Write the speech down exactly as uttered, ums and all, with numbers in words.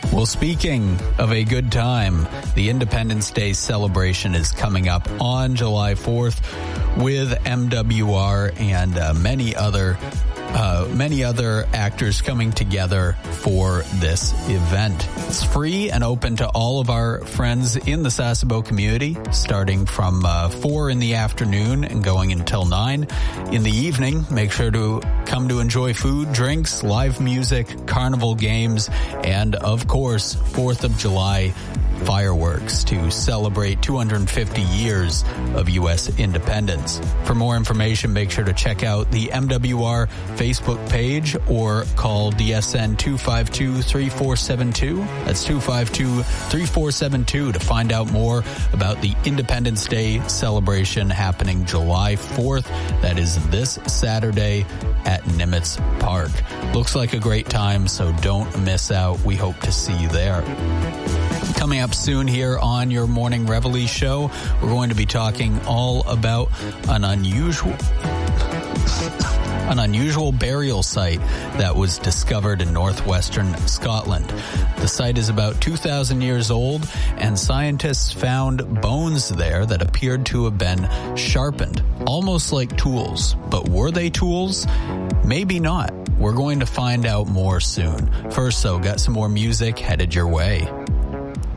Well, speaking of a good time, the Independence Day celebration is coming up on July fourth with M W R and uh, many other Uh, many other actors coming together for this event. It's free and open to all of our friends in the Sasebo community, starting from uh, four in the afternoon and going until nine in the evening. Make sure to come to enjoy food, drinks, live music, carnival games, and of course, fourth of July fireworks to celebrate two hundred fifty years of U S independence. For more information, make sure to check out the M W R Facebook page or call D S N two five two, three four seven two. That's two five two, three four seven two to find out more about the Independence Day celebration happening July fourth. That is this Saturday at Nimitz Park. Looks like a great time, so don't miss out. We hope to see you there. Coming up soon here on your Morning Reveille show, we're going to be talking all about an unusual an unusual burial site that was discovered in northwestern Scotland. The site is about two thousand years old, and scientists found bones there that appeared to have been sharpened, almost like tools. But were they tools? Maybe not. We're going to find out more soon. First, though, got some more music headed your way.